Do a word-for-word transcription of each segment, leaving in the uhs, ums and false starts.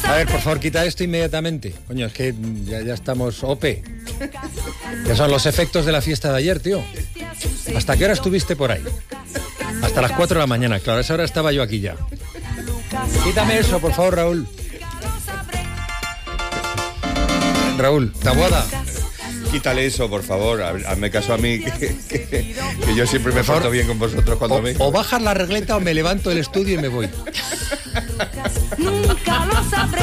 A ver, por favor, quita esto inmediatamente. Coño, es que ya, ya estamos O P. Ya son los efectos de la fiesta de ayer, tío. ¿Hasta qué hora estuviste por ahí? Hasta las cuatro de la mañana, claro, a esa hora estaba yo aquí ya. Quítame eso, por favor, Raúl. Raúl, Taboada. Quítale eso, por favor. Hazme caso a mí, que, que, que yo siempre me porto bien con vosotros cuando o, me... O bajas la regleta o me levanto del estudio y me voy. Nunca lo sabré.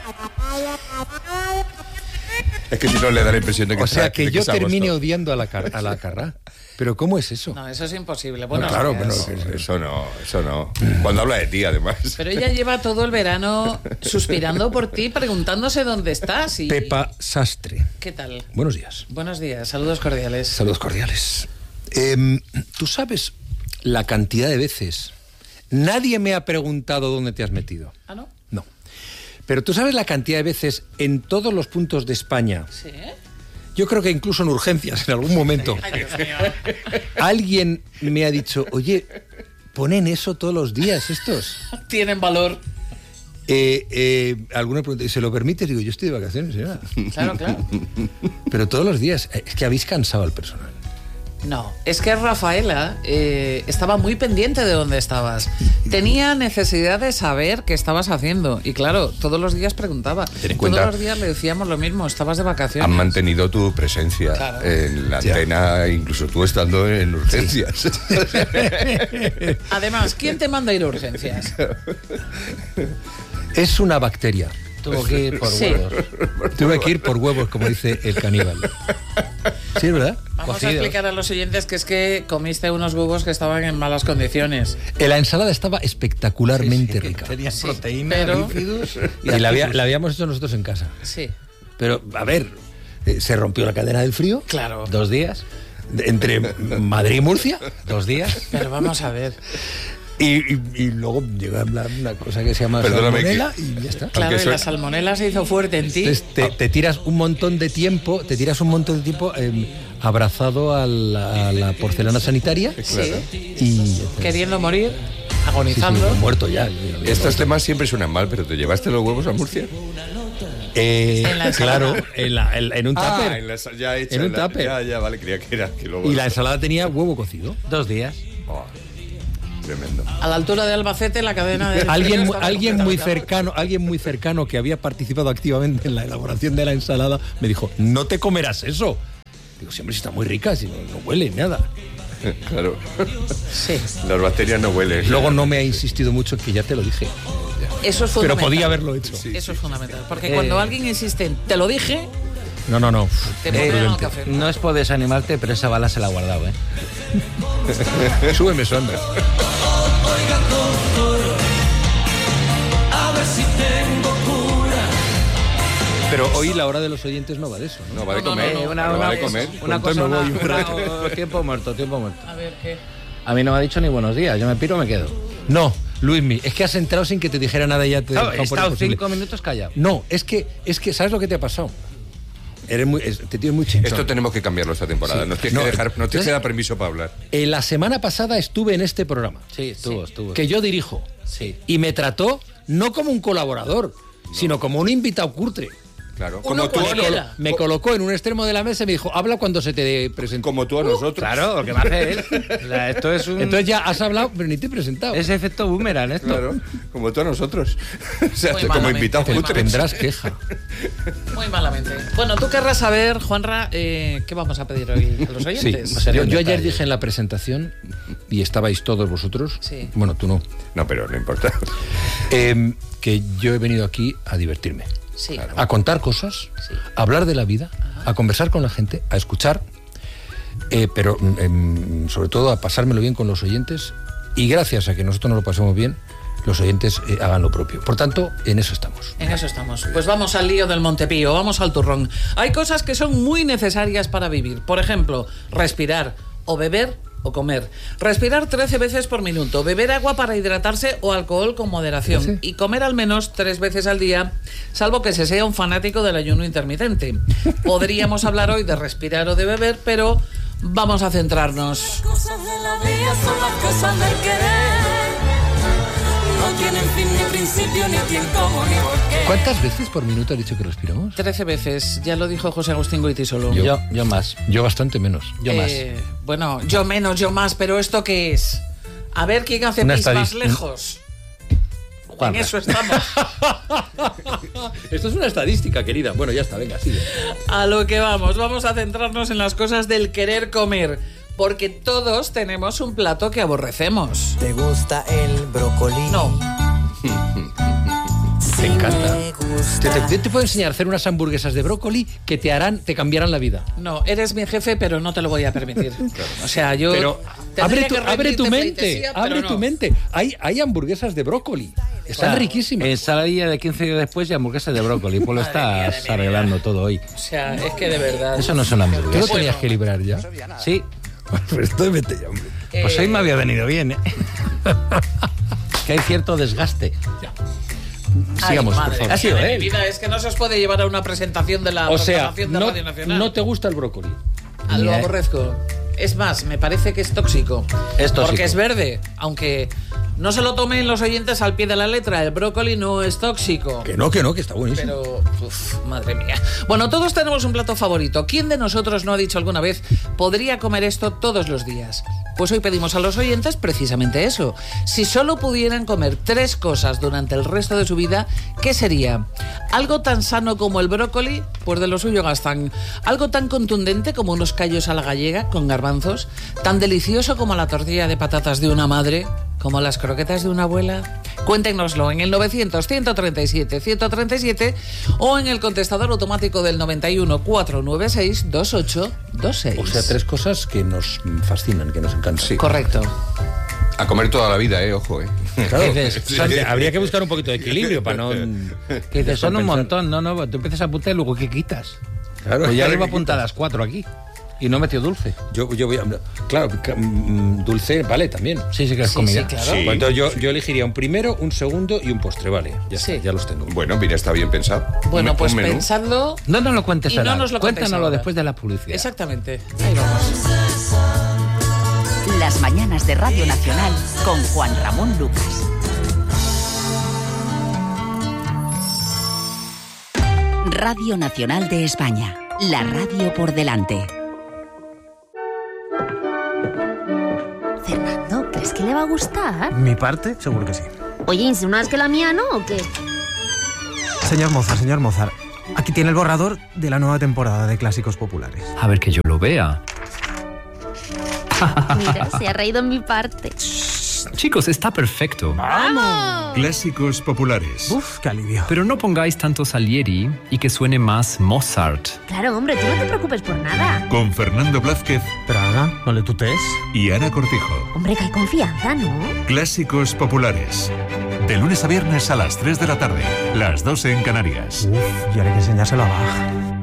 Es que si no le da la impresión de que... O sea, que, de que yo sabemos termine todo. odiando a la, car- a la Carrá. ¿Pero cómo es eso? No, eso es imposible. Bueno, No, claro, pero pero... Eso no, eso no. Cuando habla de ti, además. Pero ella lleva todo el verano suspirando por ti, preguntándose dónde estás. Y... Pepa Sastre. ¿Qué tal? Buenos días. Buenos días, saludos cordiales. Saludos cordiales. Eh, ¿Tú sabes la cantidad de veces? Nadie me ha preguntado dónde te has metido. ¿Ah, no? No. Pero tú sabes la cantidad de veces en todos los puntos de España. Sí. Yo creo que incluso en urgencias, en algún momento. Ay, Dios mío. Alguien me ha dicho, oye, ponen eso todos los días estos. Tienen valor. Eh, eh, alguna pregunta, ¿se lo permite? Digo, yo estoy de vacaciones, señora. Claro, claro. Pero todos los días, es que habéis cansado al personal. No, es que Rafaela eh, estaba muy pendiente de dónde estabas. Tenía necesidad de saber qué estabas haciendo. Y claro, todos los días preguntaba. Ten en Todos cuenta- los días le decíamos lo mismo, estabas de vacaciones. Han mantenido tu presencia Claro. en la Ya. antena, incluso tú estando en urgencias. Además, ¿quién te manda a ir a urgencias? Es una bacteria. Tuvo que ir por Sí. huevos. Tuve que ir por huevos, como dice el caníbal. Sí, es verdad. Vamos Cocidos. a explicar a los oyentes que es que comiste unos huevos que estaban en malas condiciones. Eh, La ensalada estaba espectacularmente rica. Tenía Sí, proteína, pero- lípidos Y la, había- la habíamos hecho nosotros en casa. Sí, Pero, a ver, eh, se rompió la cadena del frío. claro. dos días, de- Entre Madrid y Murcia. dos días. Pero vamos a ver. Y, y- y luego llega una, una cosa que se llama Perdóname, salmonela y ya está. Claro, Aunque y soy- la salmonela se hizo fuerte en ti. Entonces te, te tiras un montón de tiempo, te tiras un montón de tiempo eh, abrazado a la, a la porcelana sanitaria Sí, y queriendo morir, sí, sí, agonizando. muerto ya. Estos temas siempre suenan mal, pero ¿te llevaste los huevos a Murcia? Eh, En la ensalada. claro, en, la- en- en un tupper. Ah, en la, ya hecha, En un la- tupper. Ya, ya, vale, creía que era. Que luego... Y la ensalada tenía huevo cocido. Dos días. Oh, tremendo. A la altura de Albacete, la cadena de... Alguien, estaba alguien muy completamente cercano, alguien muy cercano que había participado activamente en la elaboración de la ensalada me dijo, no te comerás eso. Digo, siempre está muy rica, si no, no huele nada. Claro. Sí, Las bacterias no huelen. Luego no me ha insistido mucho en que ya te lo dije, eso es pero fundamental. podía haberlo hecho. Eso es fundamental. Porque Eh, cuando alguien insiste en te lo dije, No, no, no. te Eh, pondrían al prudente. café. No es por desanimarte, pero esa bala se la ha guardado, ¿eh? Súbeme su anda. Pero hoy la hora de los oyentes no va de eso, ¿no? No, va de No, no, comer. no, no, una no, una, va de comer. una Entonces cosa, me voy una- un rato. una- tiempo muerto, tiempo muerto. A ver, ¿qué? A mí no me ha dicho ni buenos días, yo me piro, me quedo. No, Luismi, es que has entrado sin que te dijera nada y ya te Claro, dejan he por estado imposible. cinco minutos callado. No, es que, es que, ¿sabes lo que te ha pasado? Eres muy, es- te tienes muy chinchón. Esto tenemos que cambiarlo esta temporada. Sí. Nos tienes No, que dejar, nos tienes entonces- que dar permiso para hablar. Eh, la semana pasada estuve en este programa, Sí, estuvo, estuvo. que yo dirijo, Sí. y me trató no como un colaborador, sino como un invitado curtre. Claro. Uno Como tú, a cualquiera. nos- Me colocó en un extremo de la mesa y me dijo, habla cuando se te presente. como tú a nosotros. Claro, lo que me hace él. O sea, esto es un... Entonces ya has hablado, pero ni te he presentado. es efecto boomerang esto. Claro, como tú a nosotros. O sea, Muy como malamente, invitado muy cutre. Tendrás queja. Muy malamente. Bueno, tú querrás saber, Juanra, eh, ¿qué vamos a pedir hoy a los Sí, oyentes? sería yo, un yo ayer detalle. dije en la presentación, y estabais todos vosotros, Sí. bueno, tú no, No, pero no importa. eh, que yo he venido aquí a divertirme, Sí. a contar cosas, Sí. a hablar de la vida, a conversar con la gente, a escuchar, eh, pero em, sobre todo a pasármelo bien con los oyentes, y gracias a que nosotros nos lo pasemos bien, los oyentes eh, hagan lo propio. Por tanto, en eso estamos. En eso estamos. Pues vamos al lío del Montepío, vamos al turrón. Hay cosas que son muy necesarias para vivir. Por ejemplo, respirar o beber o comer. Respirar trece veces por minuto, beber agua para hidratarse o alcohol con moderación ¿Sí? y comer al menos tres veces al día, salvo que se sea un fanático del ayuno intermitente. Podríamos hablar hoy de respirar o de beber, pero vamos a centrarnos. Cosas de la vida son las cosas del querer. no tienen fin ni principio, ni quién, cómo, ni por qué. ¿Cuántas veces por minuto ha dicho que respiramos? Trece veces, ya lo dijo José Agustín Goitisolo. Yo- Yo, yo más. Yo bastante menos. Yo más. Eh, bueno, yo menos, yo más, pero ¿esto qué es? A ver quién hace Una pis más estadis- lejos. Juanra. En eso estamos. Esto es una estadística, querida. Bueno, ya está, venga, sigue. A lo que vamos, vamos a centrarnos en las cosas del querer comer, porque todos tenemos un plato que aborrecemos. ¿Te gusta el brócoli? No, Te encanta. Me gusta. Te, te- te puedo enseñar a hacer unas hamburguesas de brócoli que te harán, te cambiarán la vida. no, eres mi jefe, pero no te lo voy a permitir. O sea, yo Pero tendría abre tu, que abre tu rendirte mente, pleitesía, pero abre no. tu mente. Hay, hay hamburguesas de brócoli. Están O sea, riquísimas. Ensaladilla de quince días después y hamburguesa de brócoli. Pues lo Madre mía de estás mi arreglando todo hoy. O sea, es que de verdad. Eso no es una ¿Tú lo hamburguesa. tenías que librar ya? Sí. Pues esto vete ya, hombre. Pues hoy me había venido bien, ¿eh? Que hay cierto desgaste. Ay, Sigamos, madre por favor. mía Ha sido de mi él. vida, es que no se os puede llevar a una presentación de la O sea, programación de no, Radio Nacional. no te gusta el brócoli. Ah, lo Ni- aborrezco. Es más, me parece que es tóxico. Es tóxico. Porque es verde, aunque no se lo tomen los oyentes al pie de la letra. El brócoli no es tóxico. Que no, que no, que está buenísimo. Pero, uf, madre mía. Bueno, todos tenemos un plato favorito. ¿Quién de nosotros no ha dicho alguna vez podría comer esto todos los días? Pues hoy pedimos a los oyentes precisamente eso. Si solo pudieran comer tres cosas durante el resto de su vida, ¿qué sería? Algo tan sano como el brócoli, pues de lo suyo gastan. Algo tan contundente como unos callos a la gallega con garbanzos. Tan delicioso como la tortilla de patatas de una madre. Como las croquetas de una abuela. Cuéntenoslo en el novecientos, ciento treinta y siete, ciento treinta y siete o en el contestador automático del noventa y uno, cuatrocientos noventa y seis, veintiocho veintiséis. O sea, tres cosas que nos fascinan, que nos encantan. Sí. Correcto. A comer toda la vida, eh, ojo, eh. Claro. ¿Qué dices? O sea, habría que buscar un poquito de equilibrio para no... Que dices, son un descompensar. montón. No, no, tú empiezas a apuntar y luego ¿qué quitas? Claro, Pues ya claro, le iba a ¿qué apuntar a quitas? las cuatro aquí. Y no metió dulce. Yo, yo voy a... Claro, ca- mm, dulce vale también. Sí, sí que es Sí, comida. sí, claro. Sí. Pues entonces yo, yo elegiría un primero, un segundo y un postre, vale. Ya Sí. está, ya los tengo. Bueno, mira, está bien pensado. Bueno, Un- pues un menú. pensadlo. No nos lo cuentes Y no ahora. nos lo contéis Cuéntanoslo ahora. después de la publicidad. Exactamente. Ahí vamos. Las mañanas de Radio Nacional con Juan Ramón Lucas. Radio Nacional de España. La radio por delante. Fernando, ¿crees que le va a gustar? Mi parte, seguro que sí. Oye, ¿insinúas que la mía no o qué? Señor Mozart, señor Mozart, aquí tiene el borrador de la nueva temporada de Clásicos Populares. A ver que yo lo vea. Mira, se ha reído en mi parte. Chicos, está perfecto. Clásicos populares. Uf, qué alivio. Pero no pongáis tanto Salieri y que suene más Mozart. Claro, hombre, tú no te preocupes por nada. Con Fernando Blázquez Pero Ana, no le tutees. y Ana Cortijo. Hombre, que hay confianza, ¿no? Clásicos populares. De lunes a viernes a las tres de la tarde. Las doce en Canarias. Uf, y ahora hay que enseñárselo a Bach.